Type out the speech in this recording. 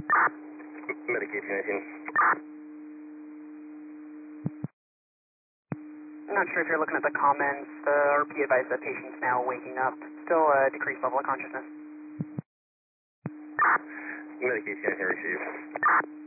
Medicaid 19. I'm not sure if you're looking at the comments. The RP advised that patient's now waking up. Still a decreased level of consciousness. Medicaid 19 received.